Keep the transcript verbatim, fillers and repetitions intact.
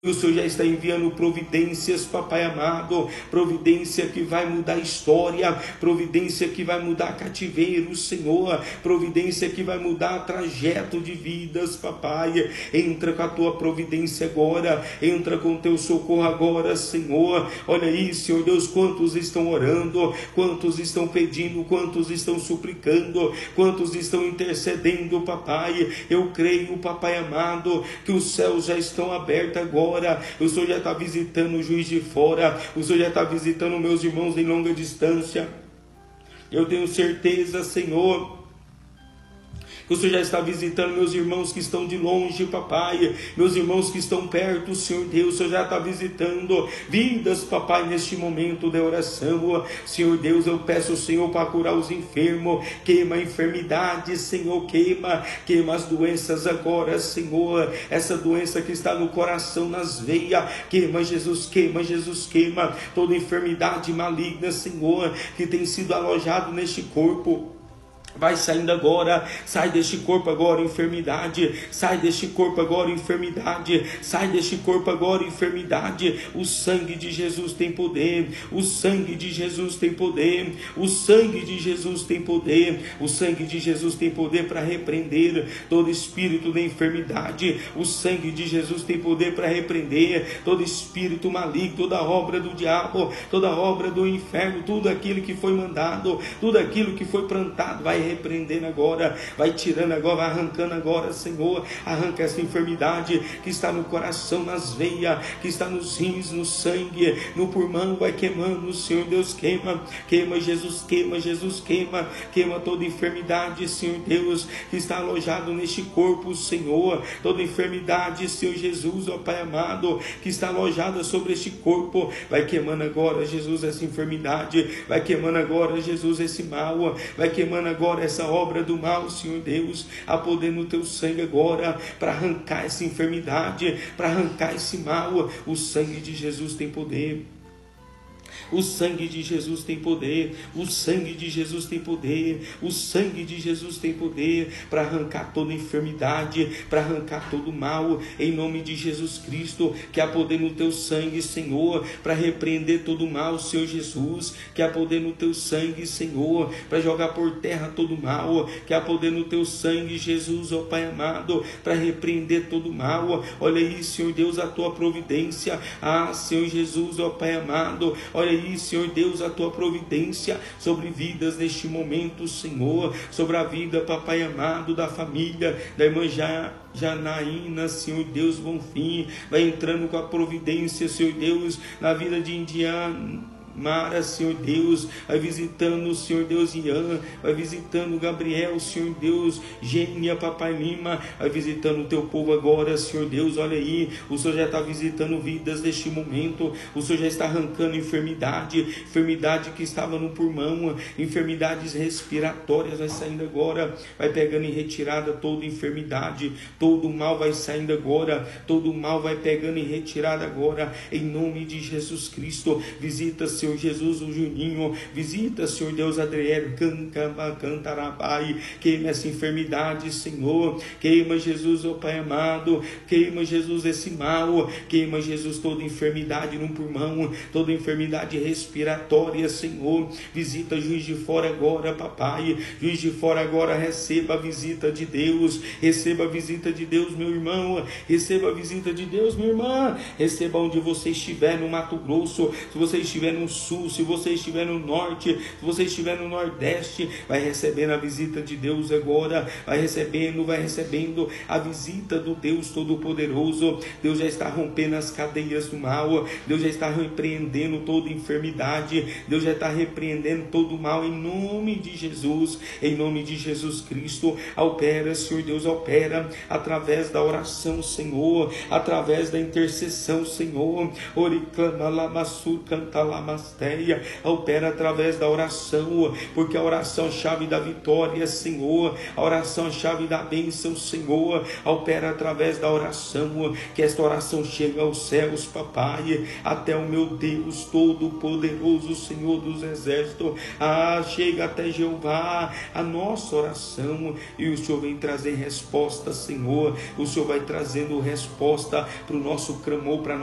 O Senhor já está enviando providências, papai amado, providência que vai mudar a história, providência que vai mudar cativeiro, Senhor, providência que vai mudar trajeto de vidas, papai. Entra com a tua providência agora, entra com o teu socorro agora, Senhor. Olha aí, Senhor Deus, quantos estão orando, quantos estão pedindo, quantos estão suplicando, quantos estão intercedendo, papai. Eu creio, papai amado, que os céus já estão abertos agora. O Senhor já está visitando o Juiz de Fora, o Senhor já está visitando meus irmãos em longa distância. Eu tenho certeza, Senhor, o Senhor já está visitando meus irmãos que estão de longe, papai, meus irmãos que estão perto, Senhor Deus, o Senhor já está visitando vidas, papai, neste momento de oração. Senhor Deus, eu peço, Senhor, para curar os enfermos, queima a enfermidade, Senhor, queima, queima as doenças agora, Senhor, essa doença que está no coração, nas veias, queima, Jesus, queima, Jesus, queima, toda enfermidade maligna, Senhor, que tem sido alojado neste corpo. Vai saindo agora, sai deste corpo agora, enfermidade, sai deste corpo agora, enfermidade, sai deste corpo agora, enfermidade. O sangue de Jesus tem poder, o sangue de Jesus tem poder, o sangue de Jesus tem poder, o sangue de Jesus tem poder para repreender todo espírito de enfermidade, o sangue de Jesus tem poder para repreender todo espírito maligno, toda obra do diabo, toda obra do inferno, tudo aquilo que foi mandado, tudo aquilo que foi plantado, vai repreendendo agora, vai tirando agora, vai arrancando agora, Senhor, arranca essa enfermidade que está no coração, nas veias, que está nos rins, no sangue, no pulmão, vai queimando, Senhor Deus, queima, queima, Jesus, queima, Jesus, queima, queima toda enfermidade, Senhor Deus, que está alojado neste corpo, Senhor, toda enfermidade, Senhor Jesus, ó Pai amado, que está alojada sobre este corpo, vai queimando agora, Jesus, essa enfermidade, vai queimando agora, Jesus, esse mal, vai queimando agora essa obra do mal, Senhor Deus, a poder no teu sangue agora, para arrancar essa enfermidade, para arrancar esse mal. O sangue de Jesus tem poder. O sangue de Jesus tem poder, o sangue de Jesus tem poder, o sangue de Jesus tem poder para arrancar toda enfermidade, para arrancar todo mal, em nome de Jesus Cristo, que há poder no teu sangue, Senhor, para repreender todo mal, Senhor Jesus, que há poder no teu sangue, Senhor, para jogar por terra todo mal, que há poder no teu sangue, Jesus, ó Pai amado, para repreender todo mal. Olha aí, Senhor Deus, a tua providência, ah, Senhor Jesus, ó Pai amado, olha aí, Senhor Deus, a tua providência sobre vidas neste momento, Senhor, sobre a vida, papai amado, da família, da irmã Já, Janaína, Senhor Deus, Bonfim, vai entrando com a providência, Senhor Deus, na vida de Indiana Mara, Senhor Deus, vai visitando, Senhor Deus, Ian, vai visitando Gabriel, Senhor Deus, Gênia, Papai Lima, vai visitando o teu povo agora, Senhor Deus, olha aí, o Senhor já está visitando vidas neste momento, o Senhor já está arrancando enfermidade, enfermidade que estava no pulmão, enfermidades respiratórias, vai saindo agora, vai pegando em retirada toda enfermidade, todo mal vai saindo agora, todo mal vai pegando em retirada agora, em nome de Jesus Cristo. Visita, Senhor Jesus, o Juninho, visita, Senhor Deus, Adriel, Cantarabai, queima essa enfermidade, Senhor, queima, Jesus, ó Pai amado, queima, Jesus, esse mal, queima, Jesus, toda enfermidade no pulmão, toda enfermidade respiratória, Senhor, visita Juiz de Fora agora, papai, Juiz de Fora agora, receba a visita de Deus, receba a visita de Deus, meu irmão, receba a visita de Deus, minha irmã, receba onde você estiver, no Mato Grosso, se você estiver no sul, se você estiver no norte, se você estiver no nordeste, vai recebendo a visita de Deus agora, vai recebendo, vai recebendo a visita do Deus Todo-Poderoso. Deus já está rompendo as cadeias do mal, Deus já está repreendendo toda enfermidade, Deus já está repreendendo todo o mal, em nome de Jesus, em nome de Jesus Cristo. Opera, Senhor Deus, opera através da oração, Senhor, através da intercessão, Senhor. Oriclama lamassur, canta lamassur, Namasteia. Opera através da oração, porque a oração é a chave da vitória, Senhor. A oração é a chave da bênção, Senhor. Opera através da oração, que esta oração chegue aos céus, papai, até o meu Deus Todo-Poderoso, Senhor dos Exércitos. Ah, chega até Jeová a nossa oração, e o Senhor vem trazer resposta, Senhor. O Senhor vai trazendo resposta para o nosso clamor, para